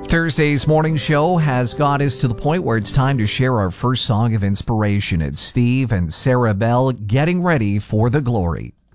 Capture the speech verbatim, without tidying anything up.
Thursday's morning show has got us to the point where it's time to share our first song of inspiration. It's Steve and Sarah Bell, Getting Ready for the Glory.